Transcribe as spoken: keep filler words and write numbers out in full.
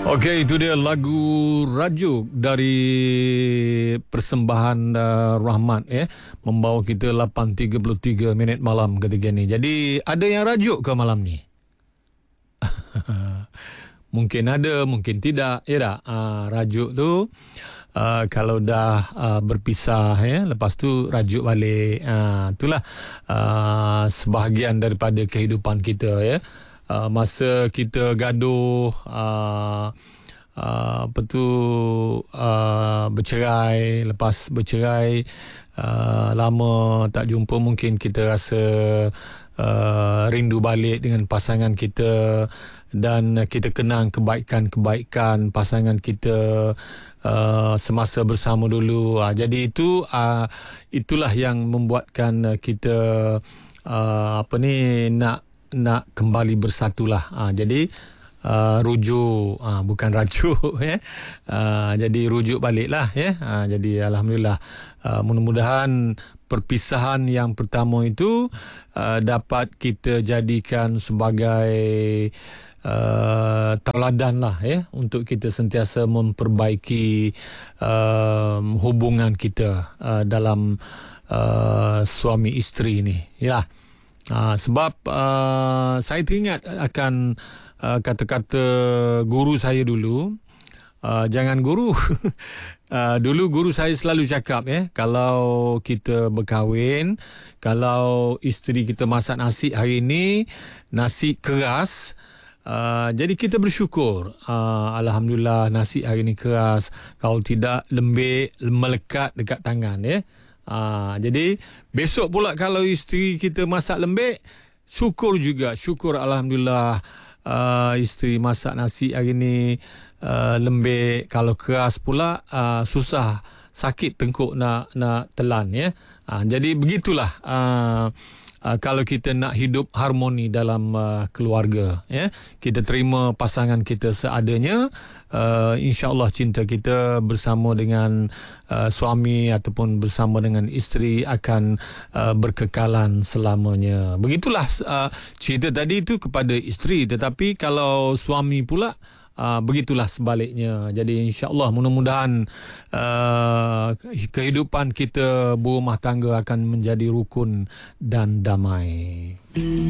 Okey, itu dia lagu Rajuk dari persembahan uh, Rahmat ya, membawa kita lapan tiga puluh tiga minit malam ketika ni. Jadi ada yang rajuk ke malam ni? Mungkin ada, mungkin tidak. Ya tak? Uh, rajuk tu uh, kalau dah uh, berpisah ya, lepas tu rajuk balik. Uh, itulah uh, sebahagian daripada kehidupan kita ya. Uh, masa kita gaduh, uh, uh, apa tu, uh, bercerai, lepas bercerai, uh, lama tak jumpa, mungkin kita rasa uh, rindu balik dengan pasangan kita, dan kita kenang kebaikan-kebaikan pasangan kita uh, semasa bersama dulu. Uh, jadi itu uh, itulah yang membuatkan kita uh, apa ni nak nak kembali bersatulah. Ha, jadi uh, rujuk, ha, bukan rajuk ya. Uh, jadi rujuk baliklah ya. Ha, jadi alhamdulillah, uh, mudah-mudahan perpisahan yang pertama itu uh, dapat kita jadikan sebagai uh, tauladan lah ya, untuk kita sentiasa memperbaiki uh, hubungan kita uh, dalam uh, suami isteri ni. Ya. Uh, sebab uh, saya teringat akan uh, kata-kata guru saya dulu. Uh, jangan guru. uh, dulu guru saya selalu cakap ya, kalau kita berkahwin, kalau isteri kita masak nasi hari ini, nasi keras, Uh, jadi kita bersyukur, uh, alhamdulillah nasi hari ini keras. Kalau tidak, lembik, melekat dekat tangan ya. Uh, jadi besok pula kalau isteri kita masak lembik, syukur juga, syukur alhamdulillah, uh, isteri masak nasi hari ini uh, lembik. Kalau keras pula, uh, susah, sakit tengkuk nak nak telan ya. Uh, jadi begitulah. Uh, Uh, kalau kita nak hidup harmoni dalam uh, keluarga ya, kita terima pasangan kita seadanya, uh, insya-Allah cinta kita bersama dengan uh, suami ataupun bersama dengan isteri akan uh, berkekalan selamanya. Begitulah uh, cerita tadi itu kepada isteri, tetapi kalau suami pula Uh, begitulah sebaliknya. Jadi insya-Allah mudah-mudahan uh, kehidupan kita berumah tangga akan menjadi rukun dan damai.